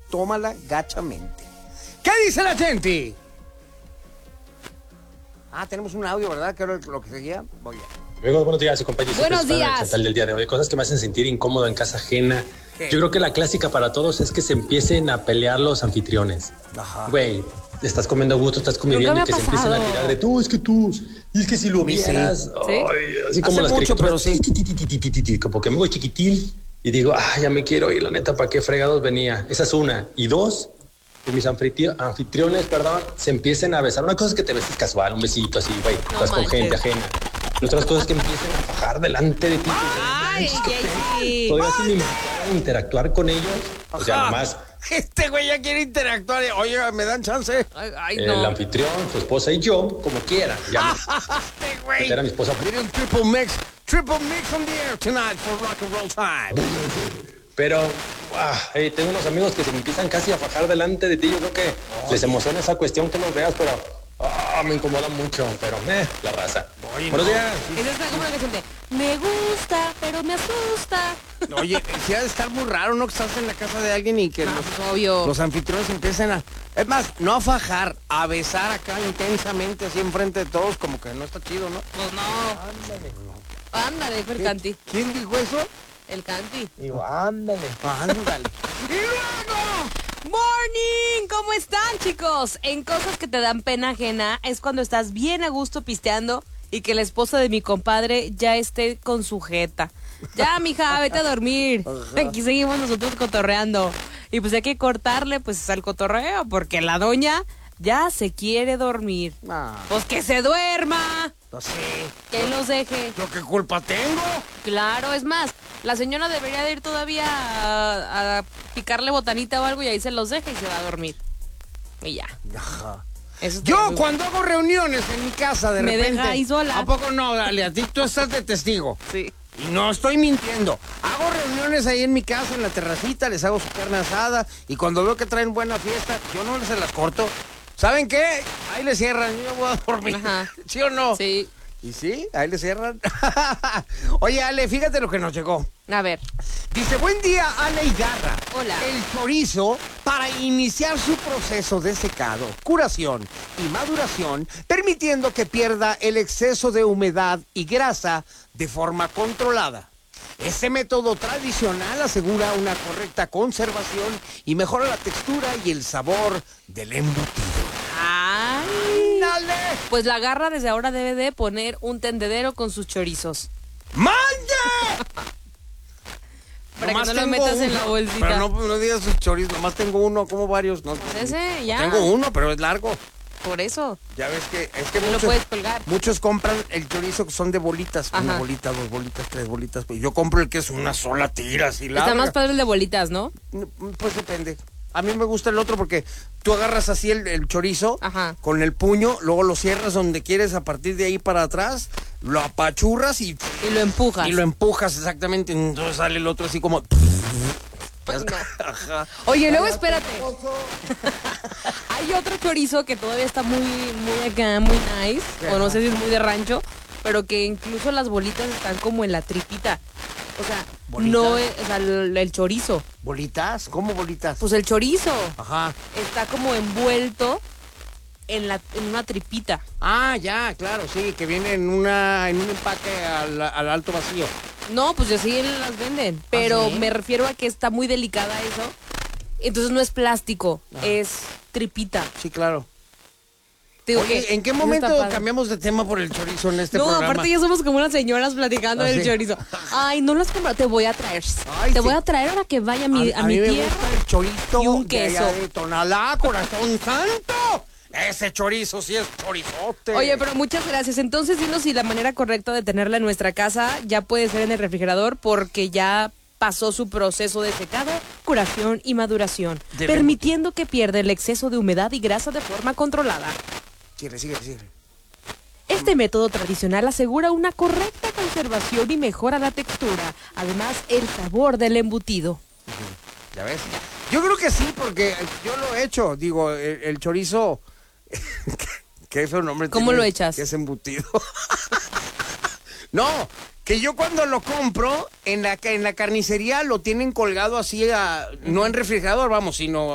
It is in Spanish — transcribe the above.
tómala gachamente. ¿Qué dice la gente? Tenemos un audio, ¿verdad? Que era lo que seguía. Voy a... Amigos, buenos días y compañeros. Buenos días. Chantal del día de hoy. Cosas que me hacen sentir incómodo en casa ajena. ¿Qué? Yo creo que la clásica para todos es que se empiecen a pelear los anfitriones. Ajá. Güey, estás comiendo a gusto, estás comiendo Nunca y me que ha se empiecen a pasado. tirar de tú, es que tú, y es que si lo vieras. ¿Sí? Ay, así como Hace las mucho, caricaturas, pero sí. como que me voy chiquitín y digo, ya me quiero ir, la neta, ¿para qué fregados venía? Esa es una. Y dos, que mis anfitriones, se empiecen a besar. Una cosa es que te beses casual, un besito así, güey, No estás con manches. gente ajena. Y otras cosas que empiecen a fajar delante de ti. Ay, sí. Podría sin invitar a interactuar con ellos. O sea, Ajá. nomás Este güey ya quiere interactuar. Oye, ¿me dan chance? Ay, el no. anfitrión, su esposa y yo, como quiera. Ya Este güey. era mi esposa. Quiere un triple mix. Triple mix on the air tonight for rock and roll time. Pero tengo unos amigos que se me empiezan casi a fajar delante de ti. Yo creo que les emociona esa cuestión que los veas, pero me incomoda mucho. Pero la raza. Oye, Buenos no. días. Esa es como la canción de me gusta, pero me asusta. Oye, sí ha de estar muy raro, ¿no? Que estás en la casa de alguien y que Obvio. los anfitriones empiecen a... Es más, no a fajar, a besar acá intensamente, así enfrente de todos, como que no está chido, ¿no? Pues no. Ándale, fue el Canti. ¿Quién dijo eso? El Canti. Digo, ándale. Ándale. ¡Y luego! ¡Morning! ¿Cómo están, chicos? En cosas que te dan pena ajena es cuando estás bien a gusto pisteando y que la esposa de mi compadre ya esté con su jeta. Ya, mija, vete a dormir. Aquí seguimos nosotros cotorreando. Y pues hay que cortarle pues al cotorreo porque la doña ya se quiere dormir. Pues que se duerma. No sé. Que los deje. ¿Yo qué culpa tengo? Claro, es más, la señora debería de ir todavía a picarle botanita o algo y ahí se los deja y se va a dormir. Y ya. Ajá. Eso está Yo muy cuando hago reuniones en mi casa de Me repente... deja ahí sola. ¿A poco no? Dale, a ti tú estás de testigo. Sí. Y no estoy mintiendo. Hago reuniones ahí en mi casa, en la terracita, les hago su carne asada y cuando veo que traen buena fiesta, yo no se las corto. ¿Saben qué? Ahí le cierran, yo voy a dormir. Ajá. ¿Sí o no? Sí. ¿Y sí? Ahí le cierran. Oye, Ale, fíjate lo que nos llegó. A ver. Dice, buen día, Ale y Garra. Hola. El chorizo, para iniciar su proceso de secado, curación y maduración, permitiendo que pierda el exceso de humedad y grasa de forma controlada. Este método tradicional asegura una correcta conservación y mejora la textura y el sabor del embutido. Ay. ¡Dale! Pues la Garra desde ahora debe de poner un tendedero con sus chorizos. ¡Mande! Para Nomás que no lo tengo metas en uno, la bolsita. Pero no digas sus chorizos, nomás tengo uno, como varios. No, Pues ese, ya. Tengo uno, pero es largo. Por eso. Ya ves que es que No lo puedes colgar. muchos compran el chorizo que son de bolitas, Ajá. una bolita, dos bolitas, tres bolitas. Pues yo compro el que es una sola tira, así larga. Está más padre el de bolitas, ¿no? Pues depende. A mí me gusta el otro porque tú agarras así el chorizo Ajá. con el puño, luego lo cierras donde quieres a partir de ahí para atrás, lo apachurras y Y lo empujas. lo empujas exactamente, entonces sale el otro así como... Pues no. Ajá. Oye, luego espérate. Hay otro chorizo que todavía está muy acá, muy nice. O no sé si es muy de rancho, pero que incluso las bolitas están como en la tripita. O sea, ¿Bolitas? no es, o sea, el chorizo. ¿Bolitas? ¿Cómo bolitas? Pues el chorizo Ajá. está como envuelto en una tripita. Ya, claro, sí, que viene en un empaque al alto vacío. No, pues así las venden. Pero ¿sí? me refiero a que está muy delicada eso. Entonces no es plástico, es tripita. Sí, claro. Te digo Oye, que ¿en qué eso momento está padre. cambiamos de tema por el chorizo en este No, programa? aparte ya somos como unas señoras platicando del sí. chorizo. Ay, no lo has comprado, te voy a traer. Ay, te sí. voy a traer ahora que vaya a mi mí me tierra. gusta el chorizo y un de allá queso. de Tonalá, corazón santo. Ese chorizo sí es chorizote. Oye, pero muchas gracias. Entonces, dinos si la manera correcta de tenerla en nuestra casa ya puede ser en el refrigerador porque ya pasó su proceso de secado, curación y maduración, permitiendo que pierda el exceso de humedad y grasa de forma controlada. Sigue. Este método tradicional asegura una correcta conservación y mejora la textura, además el sabor del embutido. ¿Ya ves? Yo creo que sí, porque yo lo he hecho. Digo, el chorizo... ¿Qué feo nombre ¿Cómo tiene? lo echas? Que es embutido. No, que yo cuando lo compro en la carnicería lo tienen colgado así, no en refrigerador, vamos, sino